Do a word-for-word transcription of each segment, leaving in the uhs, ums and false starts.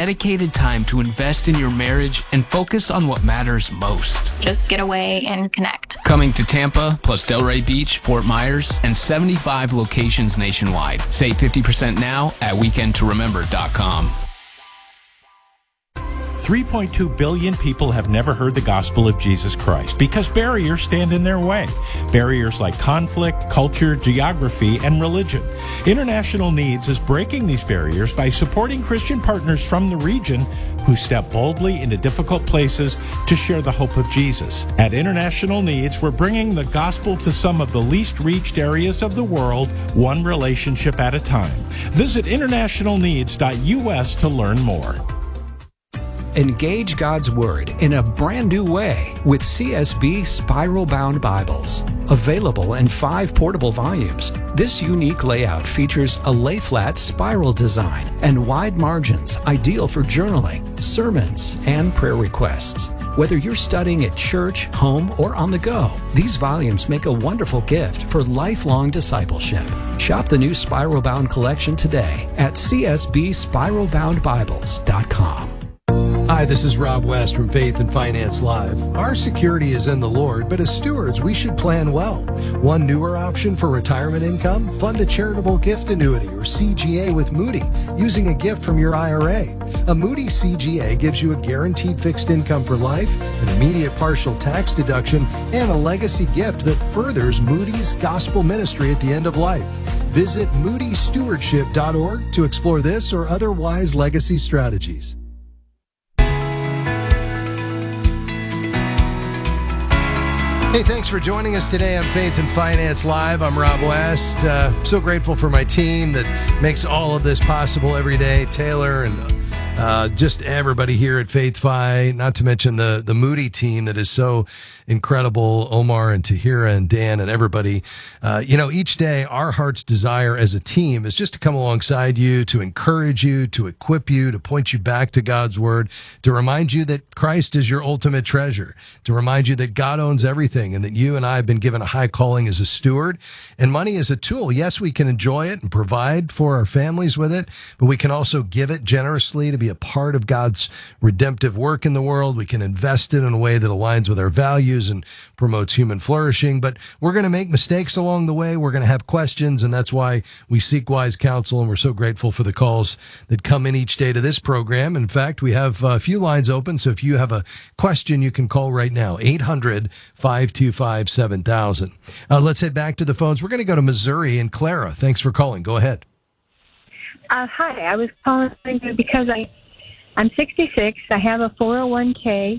dedicated time to invest in your marriage and focus on what matters most. Just get away and connect. Coming to Tampa, plus Delray Beach, Fort Myers, and seventy-five locations nationwide. Save fifty percent now at weekend to remember dot com. three point two billion people have never heard the gospel of Jesus Christ because barriers stand in their way. Barriers like conflict, culture, geography, and religion. International Needs is breaking these barriers by supporting Christian partners from the region who step boldly into difficult places to share the hope of Jesus. At International Needs, we're bringing the gospel to some of the least reached areas of the world, one relationship at a time. Visit international needs dot U S to learn more. Engage God's Word in a brand new way with C S B Spiral-Bound Bibles. Available in five portable volumes, this unique layout features a lay-flat spiral design and wide margins, ideal for journaling, sermons, and prayer requests. Whether you're studying at church, home, or on the go, these volumes make a wonderful gift for lifelong discipleship. Shop the new Spiral-Bound collection today at C S B spiral bound bibles dot com. Hi, this is Rob West from Faith and Finance Live. Our security is in the Lord, but as stewards, we should plan well. One newer option for retirement income? Fund a charitable gift annuity or C G A with Moody using a gift from your I R A. A Moody C G A gives you a guaranteed fixed income for life, an immediate partial tax deduction, and a legacy gift that furthers Moody's gospel ministry at the end of life. Visit moody stewardship dot org to explore this or other wise legacy strategies. Hey, thanks for joining us today on Faith and Finance Live. I'm Rob West. Uh, so grateful for my team that makes all of this possible every day. Taylor and uh, just everybody here at Faith Fi, not to mention the, the Moody team that is so incredible, Omar and Tahira and Dan and everybody. Uh, you know, each day our heart's desire as a team is just to come alongside you, to encourage you, to equip you, to point you back to God's Word, to remind you that Christ is your ultimate treasure, to remind you that God owns everything and that you and I have been given a high calling as a steward. And money is a tool. Yes, we can enjoy it and provide for our families with it, but we can also give it generously to be a part of God's redemptive work in the world. We can invest it in a way that aligns with our values and promotes human flourishing. But we're going to make mistakes along the way. We're going to have questions, and that's why we seek wise counsel, and we're so grateful for the calls that come in each day to this program. In fact, we have a few lines open, so if you have a question, you can call right now, eight hundred, five two five, seven thousand. Uh, let's head back to the phones. We're going to go to Missouri, and Clara, thanks for calling. Go ahead. Uh, hi, I was calling because I, I'm sixty-six. I have a four oh one k,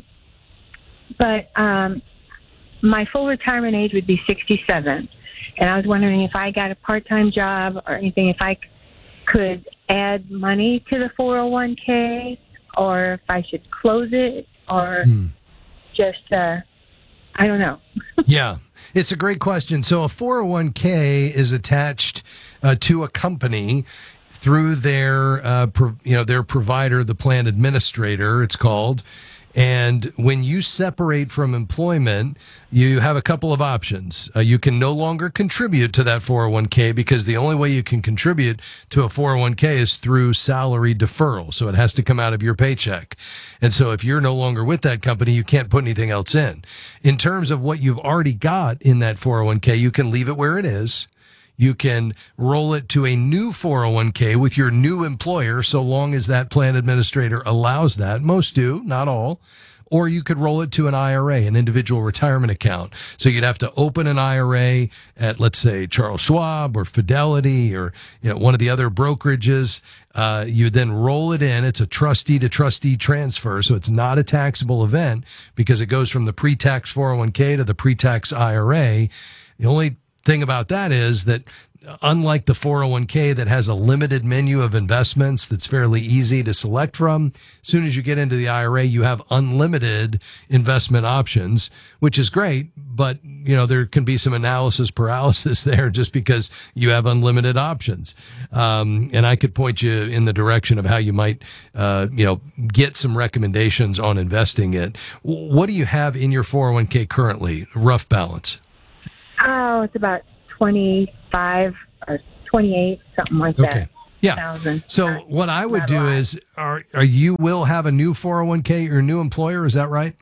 but um, my full retirement age would be sixty-seven. And I was wondering if I got a part-time job or anything, if I c- could add money to the four oh one k, or if I should close it, or hmm. just, uh, I don't know. Yeah, it's a great question. So a four oh one k is attached uh, to a company through their, uh, pro- you know, their provider, the plan administrator, it's called. And when you separate from employment, you have a couple of options. Uh, you can no longer contribute to that four oh one k because the only way you can contribute to a four oh one k is through salary deferral. So it has to come out of your paycheck. And so if you're no longer with that company, you can't put anything else in. In terms of what you've already got in that four oh one k, you can leave it where it is. You can roll it to a new four oh one k with your new employer, so long as that plan administrator allows that. Most do, not all. Or you could roll it to an I R A, an individual retirement account. So you'd have to open an I R A at, let's say, Charles Schwab or Fidelity or, you know, one of the other brokerages. Uh, you then roll it in. It's a trustee to trustee transfer, so it's not a taxable event because it goes from the pre-tax four oh one k to the pre-tax I R A. The only thing about that is that unlike the four oh one k that has a limited menu of investments that's fairly easy to select from, as soon as you get into the I R A, you have unlimited investment options, which is great. But, you know, there can be some analysis paralysis there just because you have unlimited options. Um, and I could point you in the direction of how you might, uh, you know, get some recommendations on investing it. What do you have in your four oh one k currently? Rough balance. Oh, it's about twenty-five or twenty-eight, something like that. Okay. Yeah. thousand. So Not- what I would not a do lot. is, are, are you will have a new four oh one k, your new employer, is that right?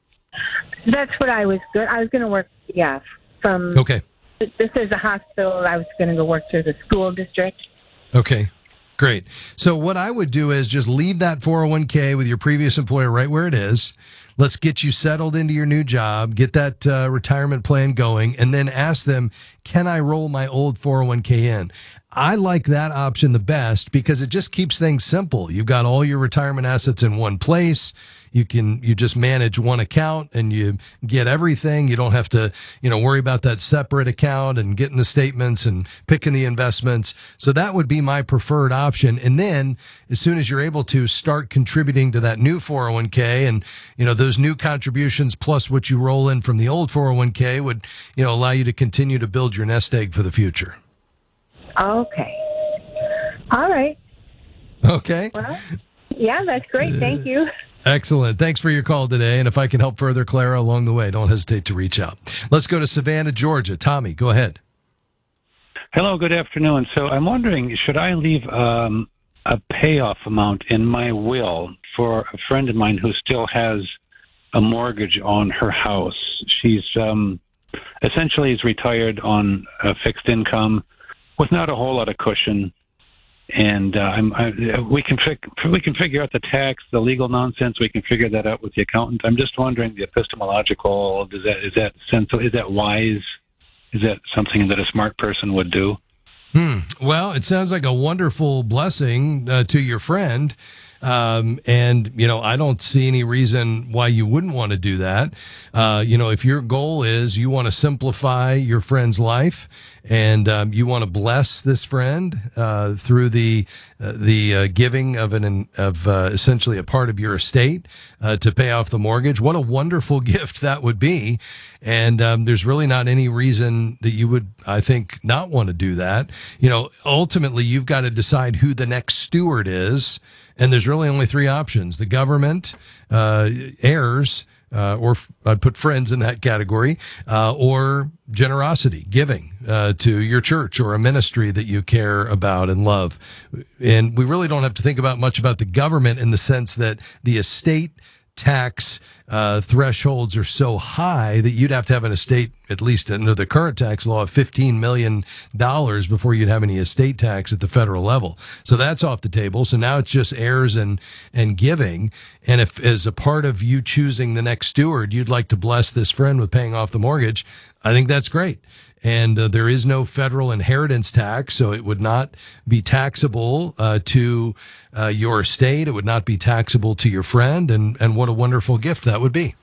That's what I was good. I was going to work, yeah, from, Okay. this is a hospital. I was going to go work through the school district. Okay. Great. So what I would do is just leave that four oh one k with your previous employer right where it is. Let's get you settled into your new job, get that uh, retirement plan going, and then ask them, can I roll my old four oh one k in? I like that option the best because it just keeps things simple. You've got all your retirement assets in one place. You can, you just manage one account and you get everything. You don't have to, you know, worry about that separate account and getting the statements and picking the investments. So that would be my preferred option. And then as soon as you're able to start contributing to that new four oh one k and, you know, those new contributions plus what you roll in from the old four oh one k would, you know, allow you to continue to build your nest egg for the future. Okay. All right. Okay. Well, yeah, that's great. Thank you. Excellent. Thanks for your call today. And if I can help further, Clara, along the way, don't hesitate to reach out. Let's go to Savannah, Georgia. Tommy, go ahead. Hello, good afternoon. So I'm wondering, should I leave um, a payoff amount in my will for a friend of mine who still has a mortgage on her house? She's um, essentially is retired on a fixed income with not a whole lot of cushion. And uh, I'm, I, we can fig- we can figure out the tax, the legal nonsense. We can figure that out with the accountant. I'm just wondering the epistemological. Does that is that sense? Is that wise? Is that something that a smart person would do? Hmm. Well, it sounds like a wonderful blessing uh, to your friend. Um, and, you know, I don't see any reason why you wouldn't want to do that. Uh, you know, if your goal is you want to simplify your friend's life and um, you want to bless this friend uh, through the uh, the uh, giving of an of uh, essentially a part of your estate uh, to pay off the mortgage, what a wonderful gift that would be. And um, there's really not any reason that you would, I think, not want to do that. You know, ultimately, you've got to decide who the next steward is. And there's really only three options: the government, uh, heirs, uh, or f- I'd put friends in that category, uh, or generosity, giving uh, to your church or a ministry that you care about and love. And we really don't have to think about much about the government in the sense that the estate tax uh, thresholds are so high that you'd have to have an estate, at least under the current tax law, of fifteen million dollars before you'd have any estate tax at the federal level. So that's off the table. So now it's just heirs and, and giving. And if as a part of you choosing the next steward, you'd like to bless this friend with paying off the mortgage, I think that's great. And uh, there is no federal inheritance tax, so it would not be taxable uh, to uh, your estate. It would not be taxable to your friend. And, and what a wonderful gift that would be.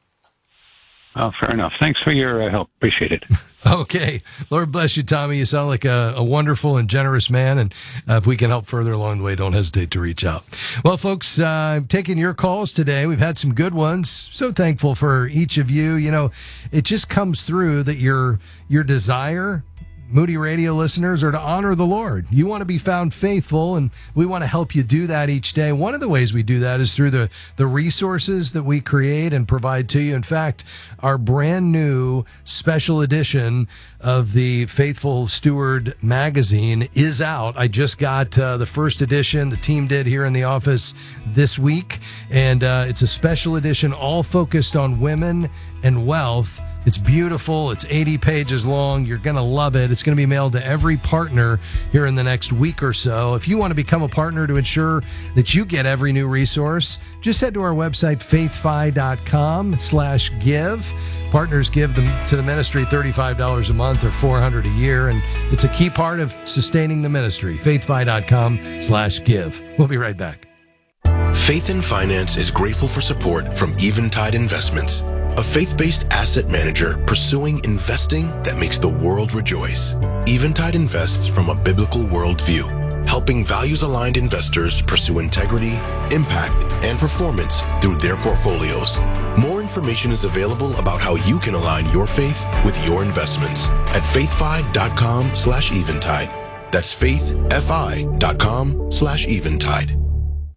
Oh, fair enough. Thanks for your uh, help. Appreciate it. Okay. Lord bless you, Tommy. You sound like a, a wonderful and generous man. And uh, if we can help further along the way, don't hesitate to reach out. Well, folks, uh, I'm taking your calls today. We've had some good ones. So thankful for each of you. You know, it just comes through that your your desire, Moody Radio listeners, are to honor the Lord. You want to be found faithful, and we want to help you do that each day. One of the ways we do that is through the, the resources that we create and provide to you. In fact, our brand new special edition of the Faithful Steward magazine is out. I just got uh, the first edition. The team did here in the office this week, and uh, it's a special edition all focused on women and wealth. It's beautiful. It's eighty pages long. You're going to love it. It's going to be mailed to every partner here in the next week or so. If you want to become a partner to ensure that you get every new resource, just head to our website, faithfi.com slash give. Partners give them to the ministry thirty-five dollars a month or four hundred dollars a year, and it's a key part of sustaining the ministry. faithfi.com slash give. We'll be right back. Faith in Finance is grateful for support from Eventide Investments, a faith-based asset manager pursuing investing that makes the world rejoice. Eventide invests from a biblical worldview, helping values-aligned investors pursue integrity, impact, and performance through their portfolios. More information is available about how you can align your faith with your investments at faithfi.com slash eventide. That's faithfi.com slash eventide.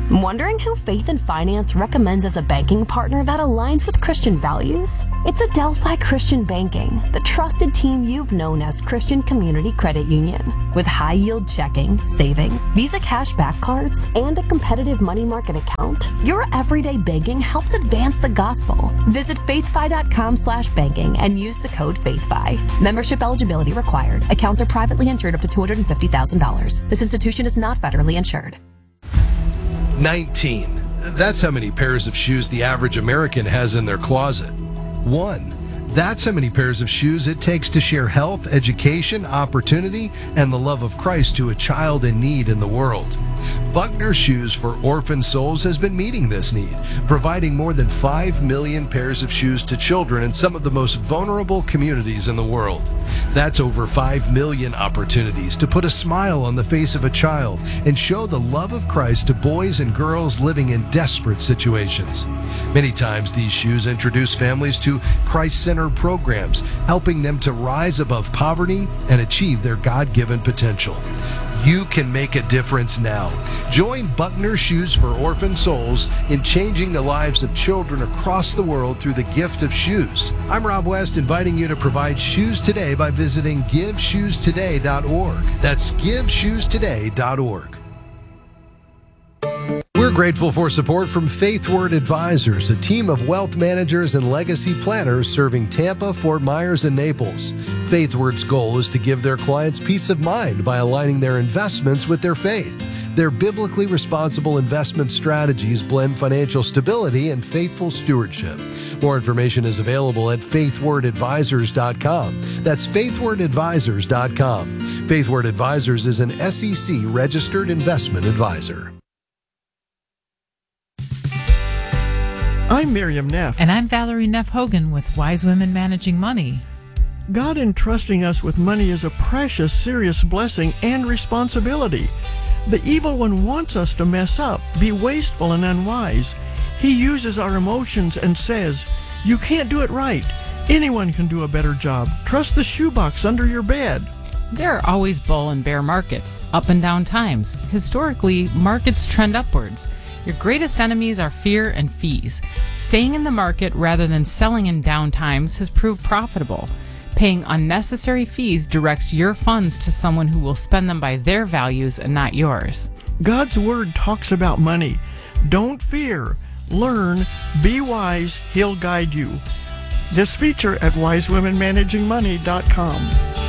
Wondering who Faith and Finance recommends as a banking partner that aligns with Christian values? It's Adelphi Christian Banking, the trusted team you've known as Christian Community Credit Union. With high-yield checking, savings, Visa cashback cards, and a competitive money market account, your everyday banking helps advance the gospel. Visit faithfi.com slash banking and use the code FAITHFI. Membership eligibility required. Accounts are privately insured up to two hundred fifty thousand dollars. This institution is not federally insured. nineteen. That's how many pairs of shoes the average American has in their closet. One. That's how many pairs of shoes it takes to share health, education, opportunity, and the love of Christ to a child in need in the world. Buckner Shoes for Orphan Souls has been meeting this need, providing more than five million pairs of shoes to children in some of the most vulnerable communities in the world. That's over five million opportunities to put a smile on the face of a child and show the love of Christ to boys and girls living in desperate situations. Many times these shoes introduce families to Christ-centered programs, helping them to rise above poverty and achieve their God-given potential. You can make a difference now. Join Buckner Shoes for Orphan Souls in changing the lives of children across the world through the gift of shoes. I'm Rob West, inviting you to provide shoes today by visiting give shoes today dot org. That's give shoes today dot org. We're grateful for support from Faithword Advisors, a team of wealth managers and legacy planners serving Tampa, Fort Myers, and Naples. Faithword's goal is to give their clients peace of mind by aligning their investments with their faith. Their biblically responsible investment strategies blend financial stability and faithful stewardship. More information is available at faithword advisors dot com. That's faithword advisors dot com. Faithword Advisors is an S E C registered investment advisor. I'm Miriam Neff. And I'm Valerie Neff Hogan with Wise Women Managing Money. God entrusting us with money is a precious, serious blessing and responsibility. The evil one wants us to mess up, be wasteful and unwise. He uses our emotions and says, "You can't do it right. Anyone can do a better job. Trust the shoebox under your bed." There are always bull and bear markets, up and down times. Historically, markets trend upwards. Your greatest enemies are fear and fees. Staying in the market rather than selling in down times has proved profitable. Paying unnecessary fees directs your funds to someone who will spend them by their values and not yours. God's Word talks about money. Don't fear. Learn. Be wise. He'll guide you. This feature at wise women managing money dot com.